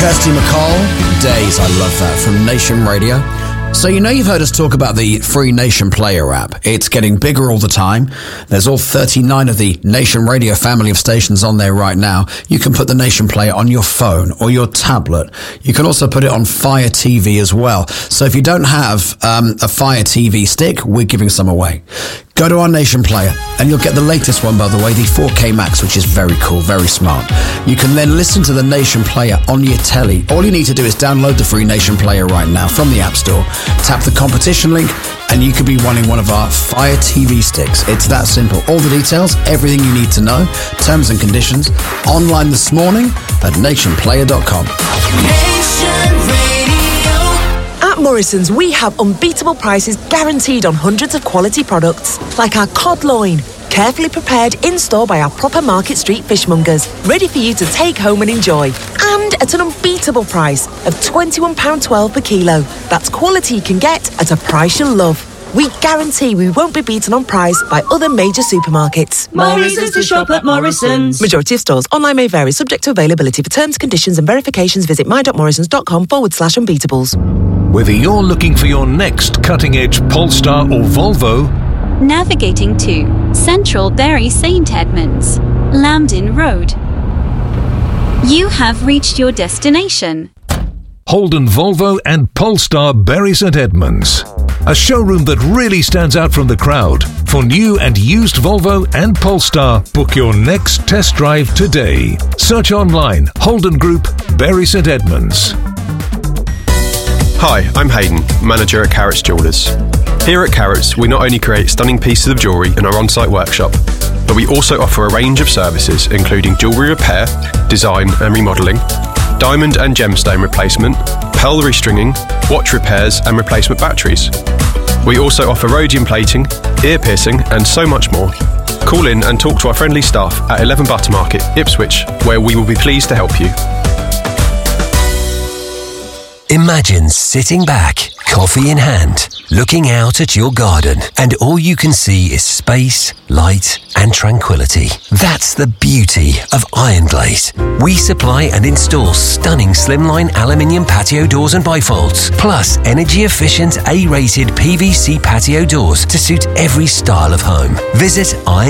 Kirsty MacColl, Days, I love that, from Nation Radio. So you know you've heard us talk about the free Nation Player app. It's getting bigger all the time. There's all 39 of the Nation Radio family of stations on there right now. You can put the Nation Player on your phone or your tablet. You can also put it on Fire TV as well. So if you don't have a Fire TV stick, we're giving some away. Go to our Nation Player and you'll get the latest one, by the way, the 4K Max, which is very cool, very smart. You can then listen to the Nation Player on your telly. All you need to do is download the free Nation Player right now from the App Store, tap the competition link, and you could be winning one of our Fire TV sticks. It's that simple. All the details, everything you need to know, terms and conditions, online this morning at nationplayer.com. Nation Radio. At Morrison's, we have unbeatable prices guaranteed on hundreds of quality products, like our cod loin, carefully prepared in-store by our proper Market Street fishmongers, ready for you to take home and enjoy. And at an unbeatable price of £21.12 per kilo. That's quality you can get at a price you'll love. We guarantee we won't be beaten on price by other major supermarkets. Morrison's to shop at Morrison's. Majority of stores. Online may vary, subject to availability. For terms, conditions and verifications, visit my.morrisons.com/unbeatables. Whether you're looking for your next cutting-edge Polestar or Volvo, navigating to Central Bury St Edmunds, Lambden Road, you have reached your destination. Holden Volvo and Polestar Bury St Edmunds. A showroom that really stands out from the crowd. For new and used Volvo and Polestar, book your next test drive today. Search online, Holden Group, Bury St Edmunds. Hi, I'm Hayden, manager at Carrots Jewellers. Here at Carrots, we not only create stunning pieces of jewellery in our on-site workshop, but we also offer a range of services including jewellery repair, design and remodelling, diamond and gemstone replacement, pearl restringing, watch repairs and replacement batteries. We also offer rhodium plating, ear piercing and so much more. Call in and talk to our friendly staff at 11 Buttermarket, Ipswich, where we will be pleased to help you. Imagine sitting back, coffee in hand, looking out at your garden, and all you can see is space, light, and tranquility. That's the beauty of Iron Glaze. We supply and install stunning slimline aluminium patio doors and bifolds, plus energy-efficient A-rated PVC patio doors to suit every style of home. Visit